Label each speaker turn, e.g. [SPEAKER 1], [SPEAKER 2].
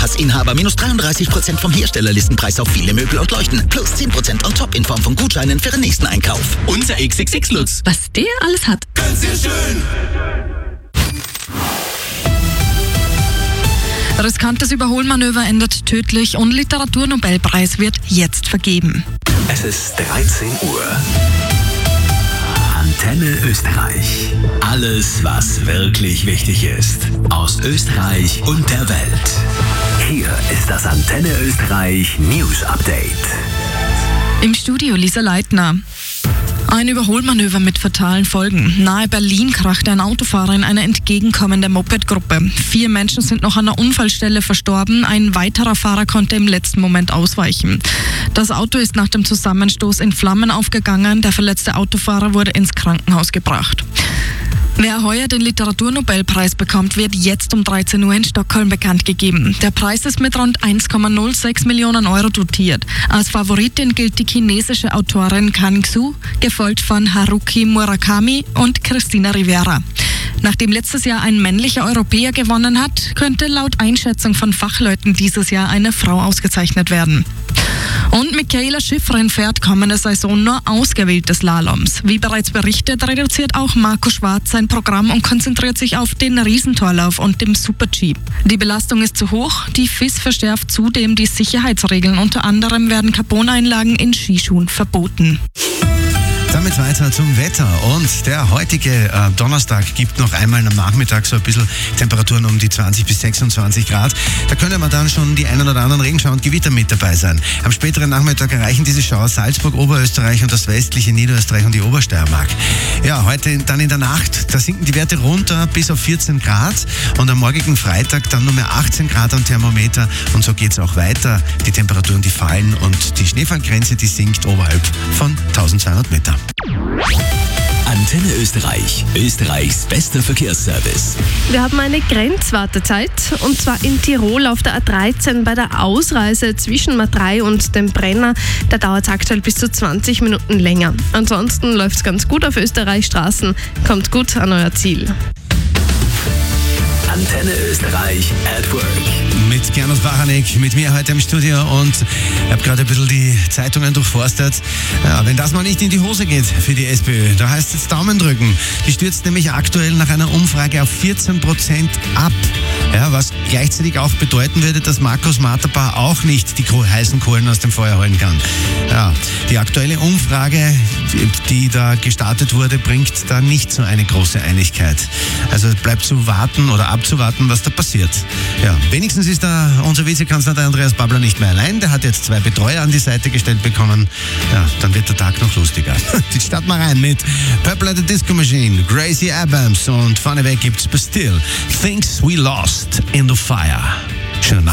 [SPEAKER 1] Passinhaber minus 33% vom Herstellerlistenpreis auf viele Möbel und Leuchten. Plus 10% on top in Form von Gutscheinen für den nächsten Einkauf. Unser XXX-Lutz.
[SPEAKER 2] Was der alles hat.
[SPEAKER 3] Ganz sehr schön.
[SPEAKER 2] Riskantes Überholmanöver endet tödlich und Literaturnobelpreis wird jetzt vergeben.
[SPEAKER 3] Es ist 13 Uhr. Antenne Österreich. Alles, was wirklich wichtig ist. Aus Österreich und der Welt. Hier ist das Antenne Österreich News Update.
[SPEAKER 2] Im Studio Lisa Leitner. Ein Überholmanöver mit fatalen Folgen. Nahe Berlin krachte ein Autofahrer in eine entgegenkommende Mopedgruppe. 4 Menschen sind noch an der Unfallstelle verstorben. Ein weiterer Fahrer konnte im letzten Moment ausweichen. Das Auto ist nach dem Zusammenstoß in Flammen aufgegangen. Der verletzte Autofahrer wurde ins Krankenhaus gebracht. Wer heuer den Literaturnobelpreis bekommt, wird jetzt um 13 Uhr in Stockholm bekannt gegeben. Der Preis ist mit rund 1,06 Millionen Euro dotiert. Als Favoritin gilt die chinesische Autorin Kan Xu, gefolgt von Haruki Murakami und Cristina Rivera. Nachdem letztes Jahr ein männlicher Europäer gewonnen hat, könnte laut Einschätzung von Fachleuten dieses Jahr eine Frau ausgezeichnet werden. Und Michaela Schifrin fährt kommende Saison nur ausgewählte Slaloms. Wie bereits berichtet, reduziert auch Marco Schwarz sein Programm und konzentriert sich auf den Riesentorlauf und dem Super-G. Die Belastung ist zu hoch, die FIS verschärft zudem die Sicherheitsregeln. Unter anderem werden Carboneinlagen in Skischuhen verboten.
[SPEAKER 4] Damit weiter zum Wetter. Und der heutige Donnerstag gibt noch einmal am Nachmittag so ein bisschen Temperaturen um die 20 bis 26 Grad. Da können wir dann schon die einen oder anderen Regenschauer und Gewitter mit dabei sein. Am späteren Nachmittag erreichen diese Schauer Salzburg, Oberösterreich und das westliche Niederösterreich und die Obersteiermark. Ja, heute dann in der Nacht, da sinken die Werte runter bis auf 14 Grad und am morgigen Freitag dann nur mehr 18 Grad am Thermometer und so geht es auch weiter. Die Temperaturen, die fallen und die Schneefallgrenze, die sinkt oberhalb von 1200 Meter.
[SPEAKER 3] Antenne Österreich. Österreichs bester Verkehrsservice.
[SPEAKER 5] Wir haben eine Grenzwartezeit und zwar in Tirol auf der A13 bei der Ausreise zwischen Matrei und dem Brenner. Da dauert es aktuell bis zu 20 Minuten länger. Ansonsten läuft es ganz gut auf Österreichstraßen. Kommt gut an euer Ziel.
[SPEAKER 3] Antenne Österreich at Work.
[SPEAKER 4] Mit Gernot Bachanek, mit mir heute im Studio und ich habe gerade ein bisschen die Zeitungen durchforstet. Ja, wenn das mal nicht in die Hose geht für die SPÖ, da heißt es Daumen drücken. Die stürzt nämlich aktuell nach einer Umfrage auf 14% ab. Ja, was gleichzeitig auch bedeuten würde, dass Markus Matterpaar auch nicht die heißen Kohlen aus dem Feuer holen kann. Ja, die aktuelle Umfrage, die da gestartet wurde, bringt da nicht so eine große Einigkeit. Also bleibt zu warten oder abzuwarten, was da passiert. Ja, wenigstens ist da unser Vizekanzler, der Andreas Babler, nicht mehr allein. Der hat jetzt 2 Betreuer an die Seite gestellt bekommen. Ja, dann wird der Tag noch lustiger. Die starten wir rein mit Purple at the Disco Machine, Gracie Abrams und vorneweg gibt's Bastille, Things We Lost in the Fire. Schönen Abend.